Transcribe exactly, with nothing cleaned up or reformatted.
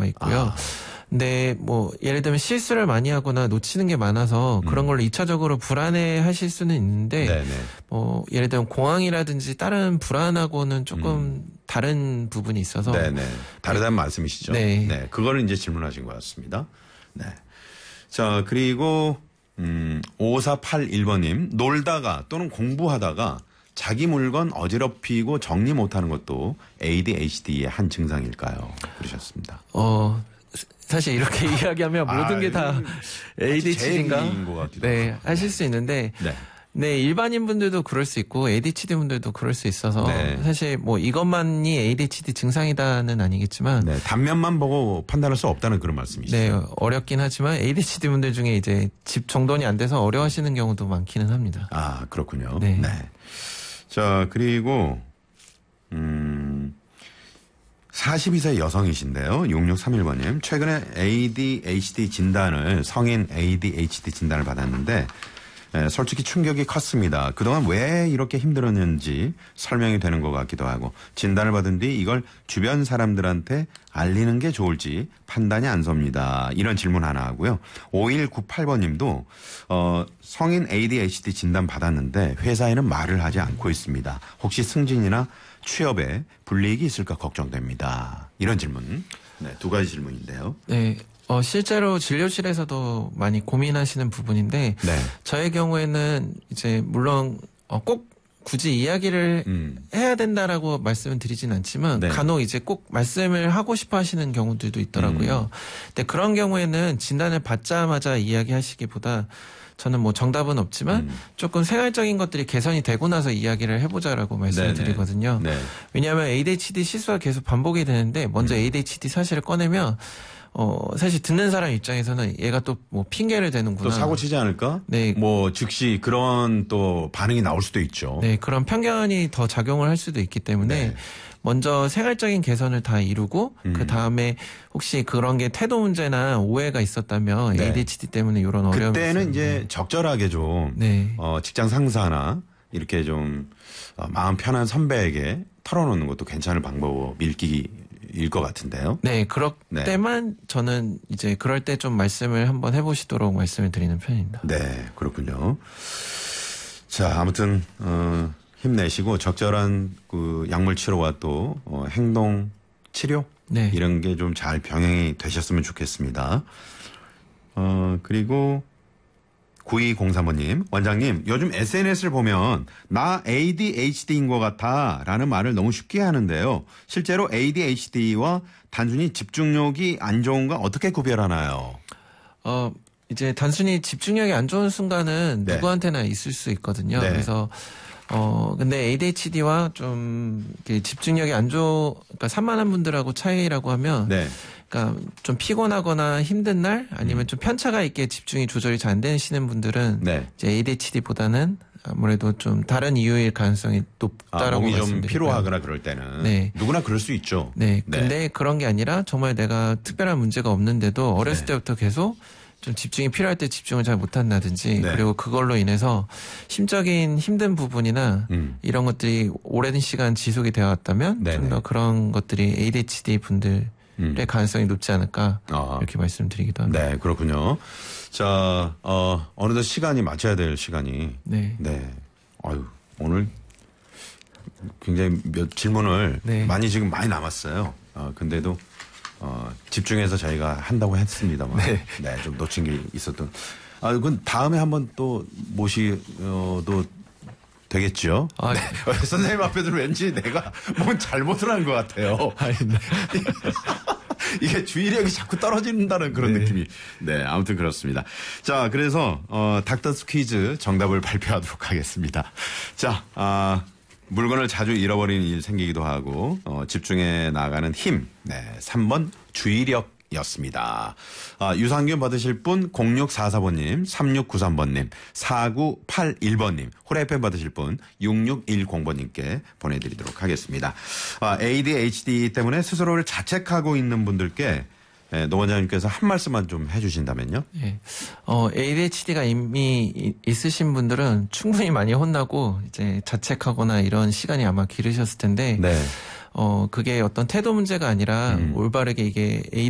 있고요. 아. 근데 뭐 예를 들면 실수를 많이 하거나 놓치는 게 많아서 그런 걸로 이 차적으로 불안해 하실 수는 있는데 네네. 뭐 예를 들면 공황이라든지 다른 불안하고는 조금 음. 다른 부분이 있어서 네네. 다르다는 말씀이시죠. 네. 네. 그거를 이제 질문하신 것 같습니다. 네. 자, 그리고 음, 오사팔일 번님 놀다가 또는 공부하다가 자기 물건 어지럽히고 정리 못하는 것도 에이디에이치디의 한 증상일까요? 그러셨습니다. 어 사실 이렇게 이야기하면 모든 아, 게 다 에이디에이치디인가? 네, 하실 수 있는데 네. 네, 일반인 분들도 그럴 수 있고 에이디에이치디 분들도 그럴 수 있어서 네. 사실 뭐 이것만이 에이디에이치디 증상이다는 아니겠지만 네, 단면만 보고 판단할 수 없다는 그런 말씀이시죠. 네, 어렵긴 하지만 에이디에이치디 분들 중에 이제 집 정돈이 안 돼서 어려워하시는 경우도 많기는 합니다. 아, 그렇군요. 네. 네. 자, 그리고 음 사십이 세 여성이신데요. 육육삼일 번님. 최근에 에이디에이치디 진단을 성인 에이디에이치디 진단을 받았는데 에, 솔직히 충격이 컸습니다. 그동안 왜 이렇게 힘들었는지 설명이 되는 것 같기도 하고 진단을 받은 뒤 이걸 주변 사람들한테 알리는 게 좋을지 판단이 안 섭니다. 이런 질문 하나 하고요. 오일구팔 번님도 어, 성인 에이디에이치디 진단 받았는데 회사에는 말을 하지 않고 있습니다. 혹시 승진이나 취업에 불이익이 있을까 걱정됩니다. 이런 질문. 네, 두 가지 질문인데요. 네. 어, 실제로 진료실에서도 많이 고민하시는 부분인데, 네. 저의 경우에는 이제 물론 어, 꼭 굳이 이야기를 음. 해야 된다라고 말씀을 드리진 않지만, 네. 간혹 이제 꼭 말씀을 하고 싶어 하시는 경우들도 있더라고요. 음. 근데 그런 경우에는 진단을 받자마자 이야기하시기보다 저는 뭐 정답은 없지만 음. 조금 생활적인 것들이 개선이 되고 나서 이야기를 해보자라고 말씀을 네네. 드리거든요. 네. 왜냐하면 에이디에이치디 실수가 계속 반복이 되는데 먼저 음. 에이디에이치디 사실을 꺼내면 어 사실 듣는 사람 입장에서는 얘가 또 뭐 핑계를 대는구나. 또 사고 치지 않을까? 네. 뭐 즉시 그런 또 반응이 나올 수도 있죠. 네, 그런 편견이 더 작용을 할 수도 있기 때문에 네. 먼저 생활적인 개선을 다 이루고 음. 그 다음에 혹시 그런 게 태도 문제나 오해가 있었다면 네. 에이디에이치디 때문에 이런 어려움이 그때는 있었는데. 이제 적절하게 좀 네. 어, 직장 상사나 이렇게 좀 어, 마음 편한 선배에게 털어놓는 것도 괜찮은 방법일 일 것 같은데요. 네, 그럴 네. 때만 저는 이제 그럴 때 좀 말씀을 한번 해보시도록 말씀을 드리는 편입니다. 네, 그렇군요. 자, 아무튼 어, 힘내시고 적절한 그 약물 치료와 또 어, 행동 치료 네. 이런 게 좀 잘 병행이 되셨으면 좋겠습니다. 어, 그리고 구이공삼 번님, 원장님, 요즘 에스엔에스를 보면 나 에이디에이치디인 것 같아 라는 말을 너무 쉽게 하는데요. 실제로 에이디에이치디와 단순히 집중력이 안 좋은가 어떻게 구별하나요? 어, 이제 단순히 집중력이 안 좋은 순간은 네. 누구한테나 있을 수 있거든요. 네. 그래서 어, 근데 에이디에이치디와 좀 이렇게 집중력이 안 좋, 그러니까 산만한 분들하고 차이라고 하면 네. 그러니까 좀 피곤하거나 힘든 날 아니면 음. 좀 편차가 있게 집중이 조절이 잘 안 되시는 분들은 네. 이제 에이디에이치디보다는 아무래도 좀 다른 이유일 가능성이 아, 높다라고 몸이 좀 말씀드릴까요? 피로하거나 그럴 때는 네. 누구나 그럴 수 있죠. 네. 네. 근데 그런 게 아니라 정말 내가 특별한 문제가 없는데도 어렸을 네. 때부터 계속 좀 집중이 필요할 때 집중을 잘 못한다든지 네. 그리고 그걸로 인해서 심적인 힘든 부분이나 음. 이런 것들이 오랜 시간 지속이 되어 왔다면 네네. 좀 더 그런 것들이 에이디에이치디 분들의 음. 가능성이 높지 않을까 아. 이렇게 말씀드리기도 합니다. 네, 그렇군요. 자, 어, 어느덧 시간이 맞춰야 될 시간이. 네. 네. 아유, 오늘 굉장히 몇 질문을 네. 많이 지금 많이 남았어요. 어, 근데도 어, 집중해서 저희가 한다고 했습니다만. 네. 네, 좀 놓친 게 있었던. 아, 그건 다음에 한번 또 모시도 되겠죠? 아, 네. 선생님 앞에서 왠지 내가 뭔 잘못을 한 것 같아요. 아니, 네. 이게 주의력이 자꾸 떨어진다는 그런 네. 느낌이. 네, 아무튼 그렇습니다. 자, 그래서 어, 닥터스 퀴즈 정답을 발표하도록 하겠습니다. 자, 아, 물건을 자주 잃어버리는 일이 생기기도 하고 어, 집중해 나가는 힘. 네, 삼 번 주의력이었습니다. 아, 유산균 받으실 분 공육사사 번님, 삼육구삼 번님, 사구팔일 번님, 홀에펜 받으실 분 육육일공 번님께 보내드리도록 하겠습니다. 아, 에이디에이치디 때문에 스스로를 자책하고 있는 분들께 네, 노 원장님께서 한 말씀만 좀 해주신다면요. 예. 어, 에이디에이치디가 이미 있으신 분들은 충분히 많이 혼나고 이제 자책하거나 이런 시간이 아마 길으셨을 텐데 네. 어, 그게 어떤 태도 문제가 아니라 음. 올바르게 이게